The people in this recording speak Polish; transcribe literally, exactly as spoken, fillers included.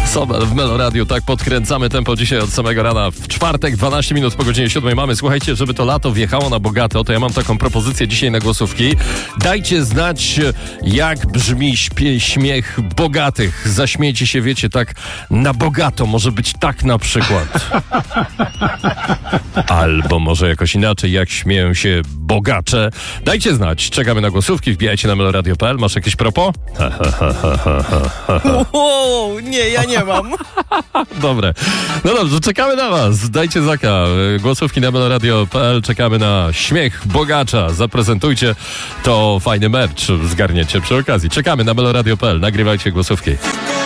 Sobel w Meloradiu, tak podkręcamy tempo dzisiaj od samego rana. W czwartek, dwanaście minut po godzinie siódmej mamy. Słuchajcie, żeby to lato wjechało na bogato, to ja mam taką propozycję dzisiaj na głosówki. Dajcie znać, jak brzmi śpie- śmiech bogatych. Zaśmiejcie się, wiecie, tak na bogato. Może być tak na przykład. Albo może jakoś inaczej, jak śmieją się bogacze. Dajcie znać. Czekamy na głosówki. Wbijajcie na meloradio kropka p l. Masz jakieś propos? Wow, nie, ja nie mam. Dobre. No dobrze, czekamy na was. Dajcie znaka. Głosówki na meloradio kropka p l. Czekamy na śmiech bogacza. Zaprezentujcie, to fajny merch zgarniecie przy okazji. Czekamy na meloradio kropka p l. Nagrywajcie głosówki.